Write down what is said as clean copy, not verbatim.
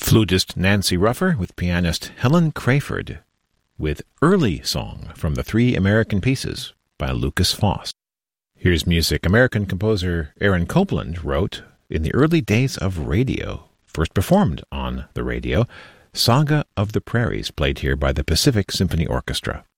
Flutist Nancy Ruffer with pianist Helen Crayford with Early Song from the Three American Pieces by Lukas Foss. Here's music American composer Aaron Copland wrote in the early days of radio, first performed on the radio, Saga of the Prairies, played here by the Pacific Symphony Orchestra.